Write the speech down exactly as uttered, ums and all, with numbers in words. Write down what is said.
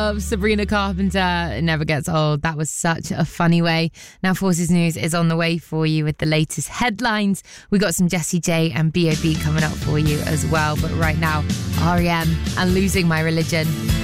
love Sabrina Carpenter. It never gets old. That was such a funny way. Now Forces News is on the way for you with the latest headlines. We got some Jessie J and B O B coming up for you as well. But right now, R E M and Losing My Religion.